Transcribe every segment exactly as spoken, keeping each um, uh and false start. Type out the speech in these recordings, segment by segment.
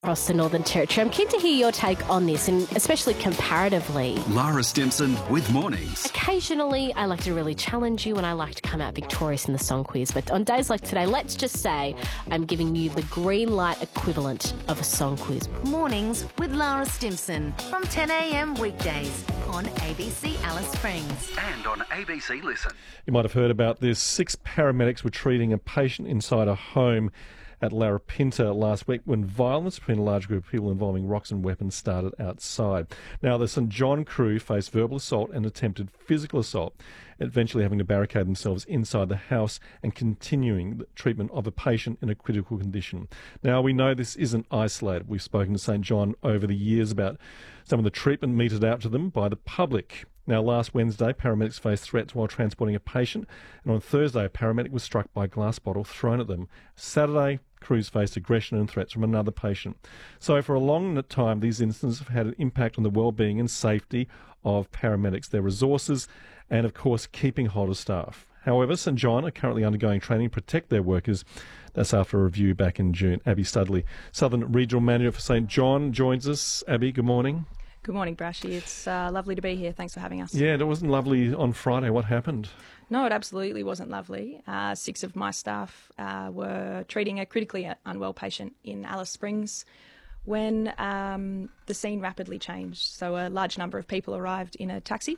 Across the Northern Territory. I'm keen to hear your take on this, and especially comparatively. Lara Stimson with Mornings. Occasionally, I like to really challenge you and I like to come out victorious in the song quiz. But on days like today, let's just say I'm giving you the green light equivalent of a song quiz. Mornings with Lara Stimson from ten a m weekdays on A B C Alice Springs. And on A B C Listen. You might have heard about this. Six paramedics were treating a patient inside a home at Larapinta last week when violence between a large group of people involving rocks and weapons started outside. Now, the St John crew faced verbal assault and attempted physical assault, eventually having to barricade themselves inside the house and continuing the treatment of a patient in a critical condition. Now, we know this isn't isolated. We've spoken to St John over the years about some of the treatment meted out to them by the public. Now, last Wednesday, paramedics faced threats while transporting a patient, and on Thursday, a paramedic was struck by a glass bottle thrown at them. Saturday, crews faced aggression and threats from another patient. So for a long time, these incidents have had an impact on the well-being and safety of paramedics, their resources, and, of course, keeping hold of staff. However, St John are currently undergoing training to protect their workers. That's after a review back in June. Abby Studley, Southern Regional Manager for St John, joins us. Abby, good morning. Good morning, Brashy. It's uh, lovely to be here. Thanks for having us. Yeah, it wasn't lovely on Friday. What happened? No, it absolutely wasn't lovely. Uh, six of my staff uh, were treating a critically unwell patient in Alice Springs when um, the scene rapidly changed. So a large number of people arrived in a taxi,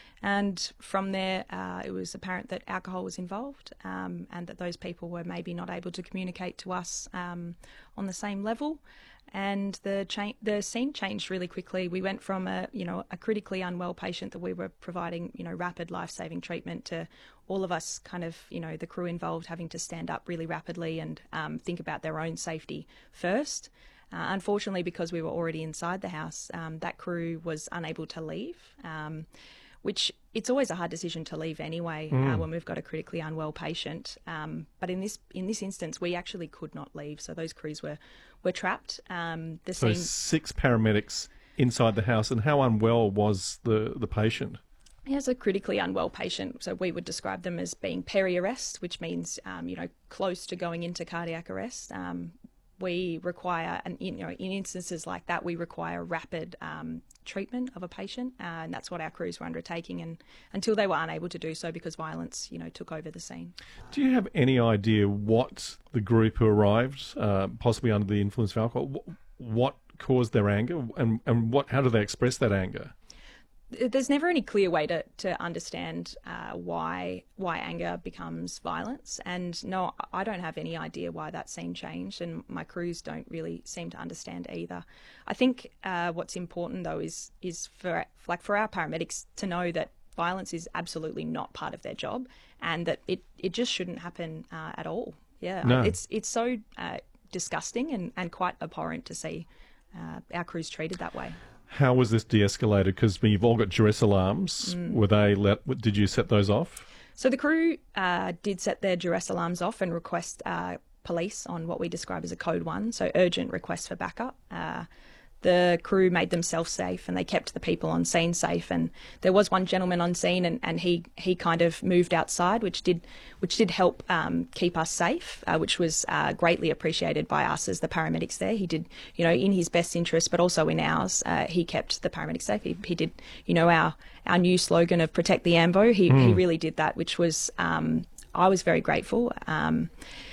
and from there uh, it was apparent that alcohol was involved um, and that those people were maybe not able to communicate to us um, on the same level. And the cha- the scene changed really quickly. We went from a you know a critically unwell patient that we were providing you know rapid life-saving treatment to all of us kind of you know the crew involved having to stand up really rapidly and um, think about their own safety first. Uh, unfortunately, because we were already inside the house, um, that crew was unable to leave. Um, which it's always a hard decision to leave anyway mm. uh, when we've got a critically unwell patient. Um, but in this in this instance, we actually could not leave. So those crews were, were trapped. Um, the so scene... six paramedics inside the house. And how unwell was the, the patient? He has a critically unwell patient. So we would describe them as being peri-arrest, which means, um, you know, close to going into cardiac arrest. Um, we require, and you know, in instances like that, we require rapid um, treatment of a patient, uh, and that's what our crews were undertaking. And until they were unable to do so because violence, you know, took over the scene. Do you have any idea what the group who arrived, uh, possibly under the influence of alcohol, what caused their anger, and and what how do they express that anger? There's never any clear way to, to understand uh, why why anger becomes violence. And no, I don't have any idea why that scene changed, and my crews don't really seem to understand either. I think uh, what's important, though, is is for like for our paramedics to know that violence is absolutely not part of their job, and that it, it just shouldn't happen uh, at all. Yeah, no. it's it's so uh, disgusting and, and quite abhorrent to see uh, our crews treated that way. How was this de-escalated? Because you've all got duress alarms. Mm. Were they let? Did you set those off? So the crew uh, did set their duress alarms off and request uh, police on what we describe as a code one, so urgent request for backup. Uh, the crew made themselves safe and they kept the people on scene safe. And there was one gentleman on scene, and, and he he kind of moved outside, which did which did help um, keep us safe, uh, which was uh, greatly appreciated by us as the paramedics there. He did, you know, in his best interest, but also in ours. Uh, he kept the paramedics safe. He, he did, you know, our our new slogan of "Protect the Ambo." He mm. he really did that, which was um, I was very grateful. Um,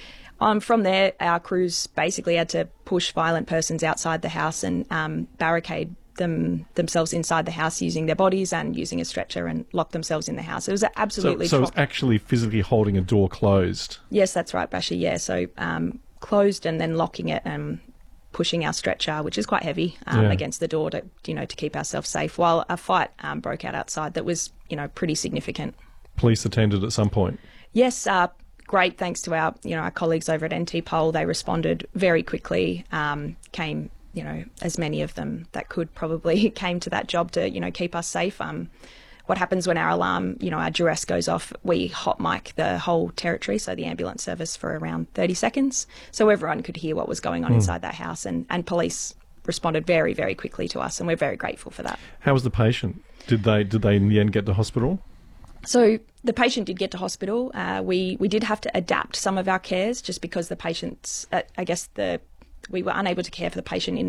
Um, from there, our crews basically had to push violent persons outside the house and um, barricade them themselves inside the house using their bodies and using a stretcher and lock themselves in the house. It was absolutely... So, so it was actually physically holding a door closed? Yes, that's right, Bashi, yeah. So um, closed and then locking it and pushing our stretcher, which is quite heavy, um, yeah. against the door to, you know, to keep ourselves safe, while a fight um, broke out outside that was, you know, pretty significant. Police attended at some point? Yes, uh, great thanks to our, you know, our colleagues over at N T Pol. They responded very quickly, um, came, you know, as many of them that could probably came to that job to, you know, keep us safe. Um, what happens when our alarm, you know, our duress goes off, we hot mic the whole territory, so the ambulance service for around thirty seconds, so everyone could hear what was going on mm. inside that house, and, and police responded very, very quickly to us, and we're very grateful for that. How was the patient? Did they, did they in the end get to hospital? So the patient did get to hospital. Uh, we, we did have to adapt some of our cares just because the patient's, uh, I guess the we were unable to care for the patient in